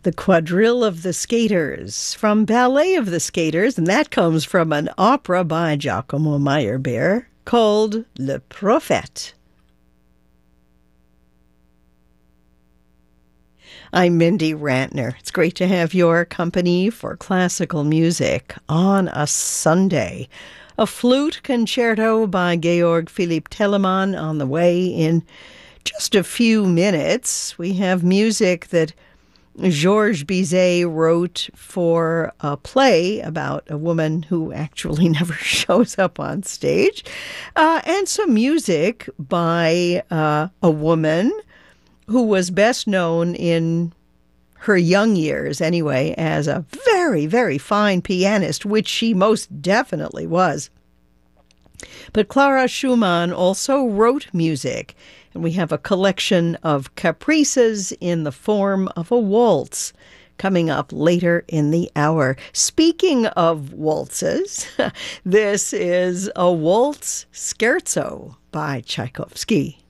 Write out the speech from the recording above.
The Quadrille of the Skaters from Ballet of the Skaters, and that comes from an opera by Giacomo Meyerbeer called Le Prophète. I'm Mindy Rantner. It's great to have your company for classical music on a Sunday. A flute concerto by Georg Philipp Telemann on the way in just a few minutes. We have music that Georges Bizet wrote for a play about a woman who actually never shows up on stage, and some music by a woman who was best known in her young years, anyway, as a very, very fine pianist, which she most definitely was. But Clara Schumann also wrote music, and we have a collection of caprices in the form of a waltz coming up later in the hour. Speaking of waltzes, this is a waltz scherzo by Tchaikovsky.